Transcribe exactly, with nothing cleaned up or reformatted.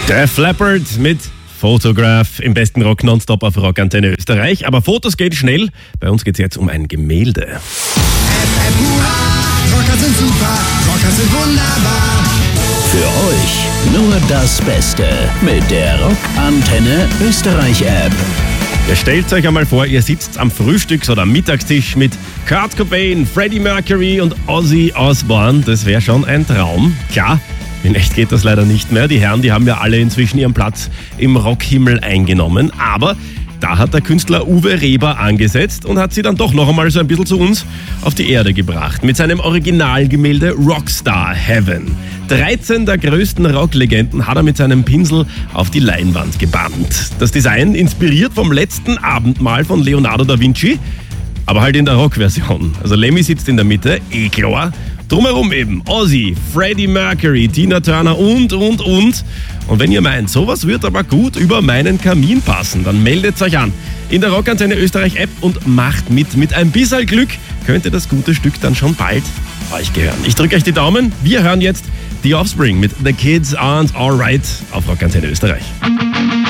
Def Leppard mit Photograph im besten Rock nonstop auf Rockantenne Österreich. Aber Fotos geht schnell. Bei uns geht es jetzt um ein Gemälde. F F Hurra, Rocker sind super, Rocker sind wunderbar. Für euch nur das Beste mit der Rockantenne Österreich App. Ihr stellt euch einmal vor, ihr sitzt am Frühstücks- oder Mittagstisch mit Kurt Cobain, Freddie Mercury und Ozzy Osbourne. Das wäre schon ein Traum. Klar, in echt geht das leider nicht mehr. Die Herren, die haben ja alle inzwischen ihren Platz im Rockhimmel eingenommen. Aber da hat der Künstler Uwe Reber angesetzt und hat sie dann doch noch einmal so ein bisschen zu uns auf die Erde gebracht. Mit seinem Originalgemälde Rockstar Heaven. dreizehn der größten Rocklegenden hat er mit seinem Pinsel auf die Leinwand gebannt. Das Design inspiriert vom letzten Abendmahl von Leonardo da Vinci, aber halt in der Rockversion. Also Lemmy sitzt in der Mitte, eh klar. Drumherum eben Ozzy, Freddie Mercury, Tina Turner und, und, und. Und wenn ihr meint, sowas wird aber gut über meinen Kamin passen, dann meldet euch an in der Rockantenne Österreich App und macht mit. Mit ein bisschen Glück könnte das gute Stück dann schon bald euch gehören. Ich drücke euch die Daumen. Wir hören jetzt The Offspring mit The Kids Aren't Alright auf Rockantenne Österreich.